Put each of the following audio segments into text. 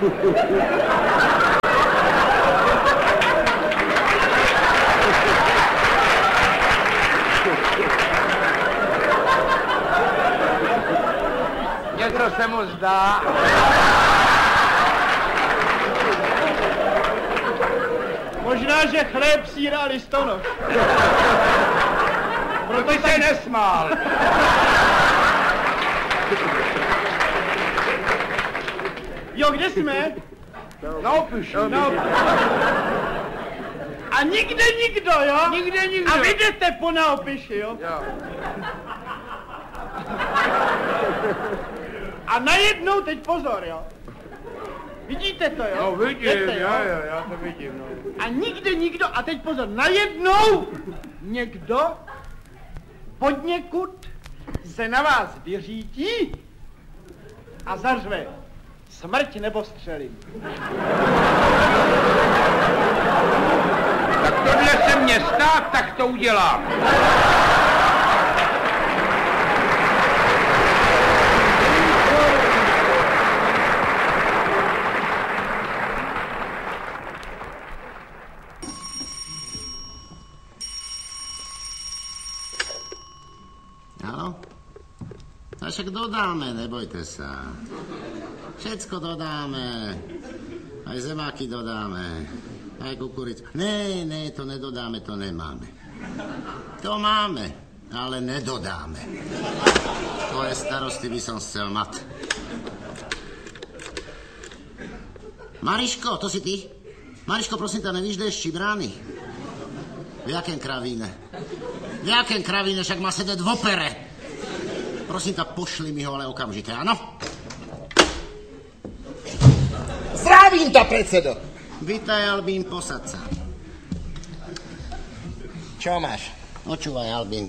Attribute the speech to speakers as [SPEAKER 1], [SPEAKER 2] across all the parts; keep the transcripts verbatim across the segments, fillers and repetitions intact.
[SPEAKER 1] Něco se mu zdá.
[SPEAKER 2] Možná, že chléb, síra a listonoš.
[SPEAKER 1] Proto se nesmál.
[SPEAKER 2] Jo, kde jsme?
[SPEAKER 1] Na Opiši.
[SPEAKER 2] Na Opiši. A nikde nikdo, jo?
[SPEAKER 1] Nikde nikdo.
[SPEAKER 2] A vy jdete po na Opiši, jo?
[SPEAKER 1] Jo.
[SPEAKER 2] A najednou teď pozor, jo? Vidíte to, jo?
[SPEAKER 1] No vidím,
[SPEAKER 2] Jdete,
[SPEAKER 1] jo, jo, já to vidím, no.
[SPEAKER 2] A nikde nikdo, a teď pozor, najednou někdo podněkud se na vás vyřítí a zařve smrť nebo střelím.
[SPEAKER 1] Tak tohle se mě stát, tak to udělám.
[SPEAKER 3] Áno? A však dodáme, nebojte sa. Všetko dodáme. Aj zemáky dodáme. Aj kukuricu. Ne, ne, to nedodáme, to nemáme. To máme, ale nedodáme. Tvoje starosti by som chcel mať. Mariško, to si ty? Mariško, prosím ťa, nevíš, či brány? V jakém kravíne? V jakém kravíne, však má sedět v opere. Prosím ťa, pošli mi ho, ale okamžite, áno?
[SPEAKER 4] Zdravím ťa, predsedo.
[SPEAKER 3] Vítaj, Albín, posad sa.
[SPEAKER 4] Čo máš?
[SPEAKER 3] Počúvaj, Albín.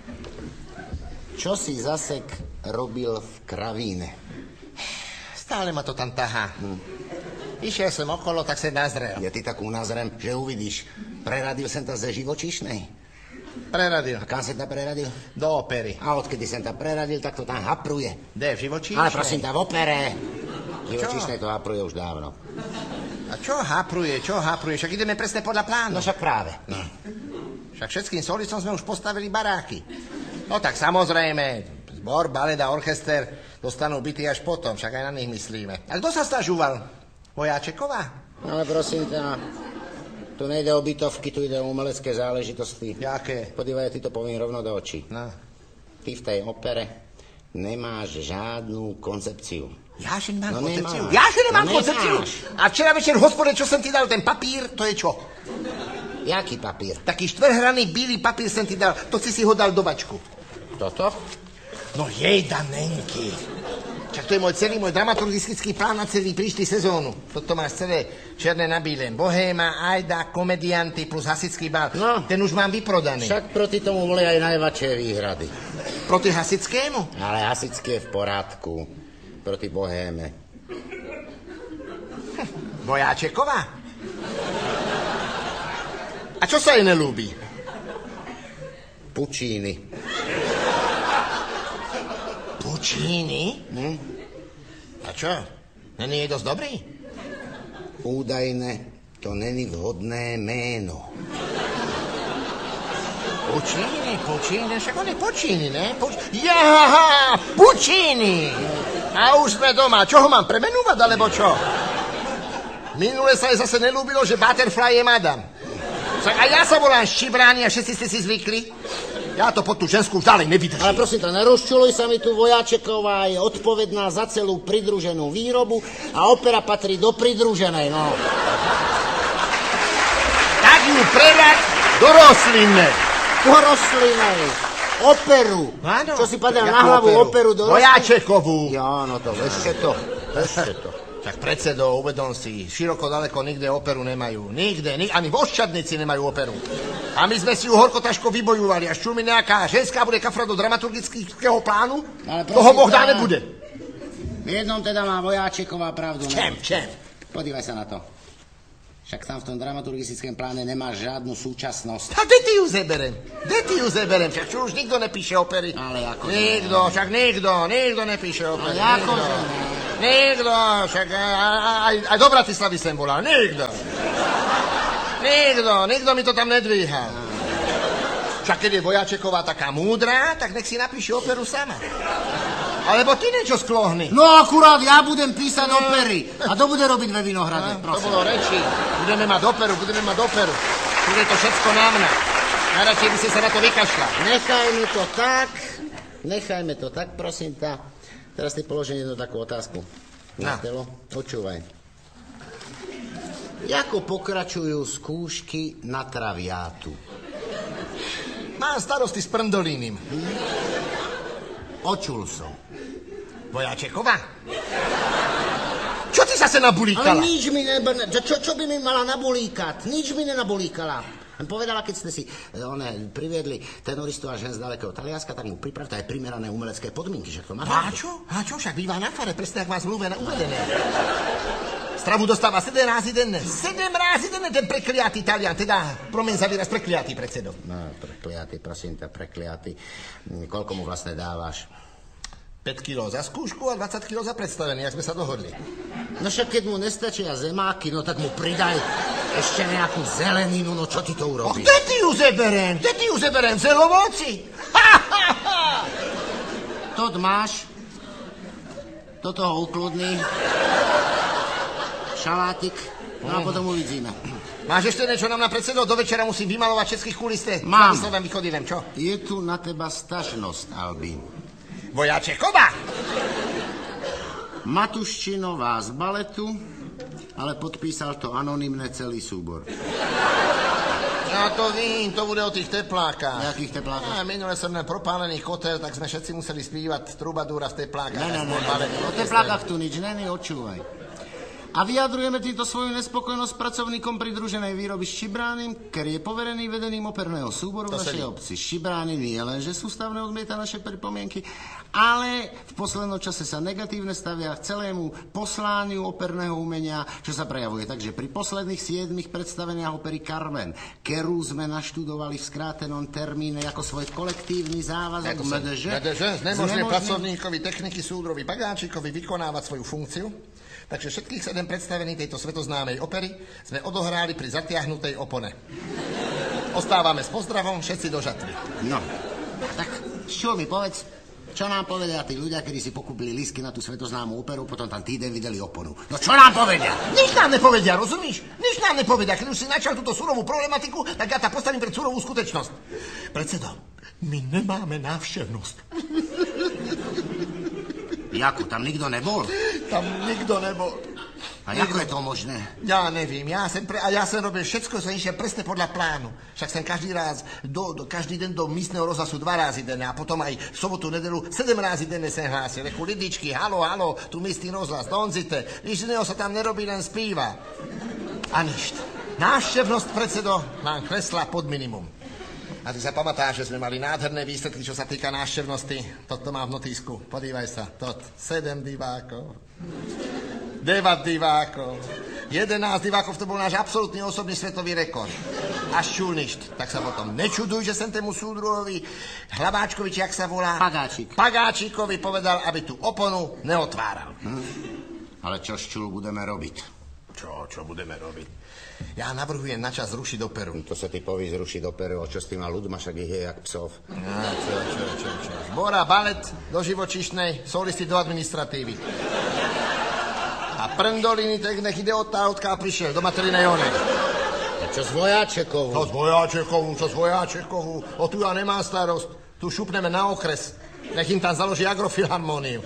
[SPEAKER 3] Čo si zasek robil v kravíne?
[SPEAKER 4] Stále ma to tam tahá. Hm. Išiel som okolo, tak sa nazrel.
[SPEAKER 3] Ja ty takú nazrem, že uvidíš. Preradil sem ta ze živočíšnej.
[SPEAKER 4] Preradil.
[SPEAKER 3] A kam sem ta preradil?
[SPEAKER 4] Do opery.
[SPEAKER 3] A odkedy sem ta preradil, tak to tam hapruje.
[SPEAKER 4] Kde, v živočíšnej?
[SPEAKER 3] Ale prosím ťa, v opere. V živočíšnej to hapruje už dávno.
[SPEAKER 4] A čo hapruje, čo hapruje? Však ideme presne podľa plánu.
[SPEAKER 3] No však práve. No.
[SPEAKER 4] Však všetkým solicom sme už postavili baráky. No tak samozrejme, zbor, balet a orchester dostanú byty až potom, však aj na nich myslíme. A kto sa stažúval? Vojáčeková?
[SPEAKER 3] Ale prosím ťa, tu nejde o bytovky, tu ide o umelecké záležitosti.
[SPEAKER 4] Jaké?
[SPEAKER 3] Podívaj, ja ti to poviem rovno do očí.
[SPEAKER 4] No.
[SPEAKER 3] Ty v tej opere nemáš žádnou koncepciu.
[SPEAKER 4] Ja, že nemám
[SPEAKER 3] No
[SPEAKER 4] koncepciu?
[SPEAKER 3] nemáš.
[SPEAKER 4] Ja, že nemám
[SPEAKER 3] No
[SPEAKER 4] koncepciu?
[SPEAKER 3] nemáš.
[SPEAKER 4] A včera večer v hospode, čo som ti dal, ten papír, to je čo?
[SPEAKER 3] Jaký papír?
[SPEAKER 4] Taký štvrhraný bílý papír som ti dal, to si si ho dal do bačku.
[SPEAKER 3] Toto?
[SPEAKER 4] No jej, danenky. Čak to je môj celý môj dramaturgistický plán na celý príští sezónu. Toto máš celé černé na bílém. Bohéma, Ajda, komedianty plus hasický bal.
[SPEAKER 3] No.
[SPEAKER 4] Ten už mám vyprodaný.
[SPEAKER 3] Však proti tomu boli aj najväčšie výhrady.
[SPEAKER 4] Proti hasickému?
[SPEAKER 3] Ale hasické je v porádku. Proti bohéme.
[SPEAKER 4] Hm, Vojáčeková? A čo sa jej nelúbi?
[SPEAKER 3] Pučíny.
[SPEAKER 4] Pučíny?
[SPEAKER 3] Hm?
[SPEAKER 4] A čo? Není jej dosť dobrý?
[SPEAKER 3] Údajne to není vhodné méno.
[SPEAKER 4] Pučíny, Pučíny, však on je Pučíny, ne? Puč... Jaha, Pučíny! A už sme doma. Čo ho mám premenúvať, alebo čo? Minule sa jej zase nelúbilo, že Butterfly je madam. Však aj ja sa volám Ščibráni a všetci ste si zvykli. Ja to pod tú ženskú už ďalej nevydržím.
[SPEAKER 3] Ale prosím ťa, nerozčuluj sa mi tu, Vojáčeková je odpovedná za celú pridruženú výrobu a opera patrí do pridruženej, no.
[SPEAKER 4] Tak ju prerať do rostlinnej.
[SPEAKER 3] Do rostlinnej. Operu.
[SPEAKER 4] Áno.
[SPEAKER 3] Čo si padal
[SPEAKER 4] Jakú
[SPEAKER 3] na hlavu
[SPEAKER 4] operu?
[SPEAKER 3] operu do rostlinnej?
[SPEAKER 4] Vojáčekovú.
[SPEAKER 3] Jo, no to, ešte to, ešte to.
[SPEAKER 4] Tak predsedo, uvedom si, široko daleko nikde operu nemajú. Nikde, nik, ani v Oščadnici nemajú operu. A my sme si ju horko ťažko vybojovali. Až čo mi nejaká ženská bude kafrať do dramaturgického plánu, toho Boh dá nebude.
[SPEAKER 3] V jednom teda má Vojáčeková pravdu.
[SPEAKER 4] Čem,
[SPEAKER 3] ne?
[SPEAKER 4] čem?
[SPEAKER 3] Podívaj sa na to. Však tam v tom dramaturgickém pláne nemáš žiadnu súčasnosť.
[SPEAKER 4] A kde ty ju zeberem? Kde ty ju zeberem? Však čo už nikto nepíše opery?
[SPEAKER 3] Ale ako...
[SPEAKER 4] Nikto, však nikto, nikto nepíše opery.
[SPEAKER 3] Ale ako...
[SPEAKER 4] Nikto. Nikto, však aj, aj do Bratislavy sem volal, nikto. Nikto, nikto mi to tam nedvíhal. Však keď je Vojačeková taká múdra, tak nech si napíše operu sama. Alebo ty niečo sklohni.
[SPEAKER 3] No akurát ja budem písať opery. A to bude robiť ve Vinohrade,
[SPEAKER 4] To
[SPEAKER 3] prosím.
[SPEAKER 4] bolo reči. Budeme mať operu, budeme mať operu. Bude to všetko na mňa. Najradšej by ste sa na to vykašľali.
[SPEAKER 3] Nechajme to tak, nechajme to tak, prosím ťa. Teraz ti položím jednu takú otázku.
[SPEAKER 4] No.
[SPEAKER 3] Stelo, počúvaj. Ako pokračujú skúšky na traviátu?
[SPEAKER 4] Mám starosti s prndolínim.
[SPEAKER 3] Očul som.
[SPEAKER 4] Vojačeková? Čo ty zase nabulíkala?
[SPEAKER 3] Ale nič mi ne... Čo, čo by mi mala nabulíkať? Nič mi nenabulíkala. Povedala, keď ste si one, priviedli tenoristu až hen z dalekého Talianska, tak mu pripravte aj primerané umelecké podmienky, že to má.
[SPEAKER 4] A čo? A čo? Však býva na fare, presne ak má zmluve uvedené. Stravu dostáva sedem rázy denne. Sedem rázy denne ten prekliatý Talian, teda promiň za výraz prekliatý predsedov.
[SPEAKER 3] No, prekliatý, prosím ťa, prekliatý. Koľko mu vlastne dávaš?
[SPEAKER 4] päť kilogramov za skúšku a dvadsať kilogramov za predstavenie, jak sme sa dohodli.
[SPEAKER 3] No však keď mu nestačia zemáky, no tak mu pridaj ešte nejakú zeleninu, no čo ti to
[SPEAKER 4] Och,
[SPEAKER 3] urobí?
[SPEAKER 4] kde ty ju zeberem? Kde ty ju zeberem? V zelovoci? Ha, ha, ha!
[SPEAKER 3] Tot máš, toto ho ukludní, šalátik, no a potom uvidíme.
[SPEAKER 4] Máš ešte niečo nám na predsedov? Do večera musím vymalovať všetkých kulisté.
[SPEAKER 3] Mám.
[SPEAKER 4] Vyslovem vychodivem, čo?
[SPEAKER 3] Je tu na teba stažnosť, Albín.
[SPEAKER 4] Vojačeková!
[SPEAKER 3] Matuščinová z baletu, ale podpísal to anonymne celý súbor.
[SPEAKER 4] Ja to vím, to bude o tých teplákach.
[SPEAKER 3] Jakých teplákach?
[SPEAKER 4] Ja, minule som len propálený kotel, tak sme všetci museli spívať trubadúra v teplákach.
[SPEAKER 3] Ne, ne, ne, ne, o teplákach tu nič není, odčúvaj. A vyjadrujeme týmto svoju nespokojnosť s pracovníkom pridruženej výroby Šibránim, ktorý je poverený vedením operného súboru v našej obci. Šibrány nie len, že sústavne odmieta naše pripomienky, ale v poslednom čase sa negatívne stavia k celému poslániu operného umenia, čo sa prejavuje. Takže pri posledných siedmich predstaveniach opery Carmen, ktorú sme naštudovali v skrátenom termíne ako svoj kolektívny závazok em dé žé,
[SPEAKER 4] znemožňuje pracovníkovi techniky súdrovi Pagáčikovi vykonávať svoju funkciu. Takže všetkých sedem predstavení tejto svetoznámej opery sme odohráli pri zatiahnutej opone. Ostávame s pozdravom všetci do žatvy.
[SPEAKER 3] No, tak čo mi povedz, čo nám povedia tí ľudia, ktorí si pokúpili lístky na tú svetoznámú operu, potom tam týden videli oponu. No čo nám povedia?
[SPEAKER 4] Nič nám nepovedia, rozumíš? Nič nám nepovedia. Keď už si načal túto surovú problematiku, tak ja ta postavím pred surovú skutečnosť. Predsedo, my nemáme návštevnosť.
[SPEAKER 3] Jako, tam nikto nebol?
[SPEAKER 4] Tam nikto nebol.
[SPEAKER 3] A ako je to možné?
[SPEAKER 4] Ja nevím, ja som, pre, a ja som robil všetko, som išiel presne podľa plánu. Však som každý raz, do, do, každý den do místneho rozhlasu dva razy denne a potom aj v sobotu, nedelu sedem razy denne sem hlásil. Reku, lidičky, halo, halo, tu místny rozhlas, donzite. Nič iného sa tam nerobí, len spíva. A nič. Návštevnosť, predsedo, nám klesla pod minimum. A ty sa pamätáš, že sme mali nádherné výsledky, čo sa týka návštevnosti. Toto má v notísku. Podívaj sa. Tot. Sedem divákov. Devat divákov. Jedenásť divákov, to bol náš absolútny osobný svetový rekord. Až čulništ. Tak sa potom nečuduj, že sem tému súdruhovi Hlabáčkovi, či jak sa volá?
[SPEAKER 3] Pagáčik.
[SPEAKER 4] Pagáčikovi povedal, aby tú oponu neotváral.
[SPEAKER 3] Hm. Ale čo s čul budeme robiť?
[SPEAKER 4] Čo, čo budeme robiť? Ja navrhujem načas zrušiť operu.
[SPEAKER 3] To sa ty poví zrušiť operu, čo s tým má ľudma, však ich je jak psov.
[SPEAKER 4] No, čo, čo, čo, čo. Zbora, balet do živočíšnej, solisti do administratívy. A prndoliny, tak nech ide od tá, odkiaľ prišiel, do materinej onej.
[SPEAKER 3] A čo s Vojáčekovou?
[SPEAKER 4] Čo s Vojáčekovou, čo s Vojáčekovou? O tu ja nemám starosť. Tu šupneme na okres. Nech im tam založí agrofilharmóniu.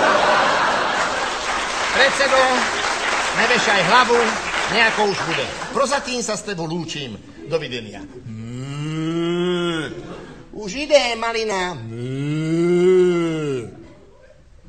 [SPEAKER 4] Predsedo, nevešaj hlavu, nejako už bude. Prozatím sa s tebou lúčim. Dovidenia. Mm. Už ide, malina. Mm.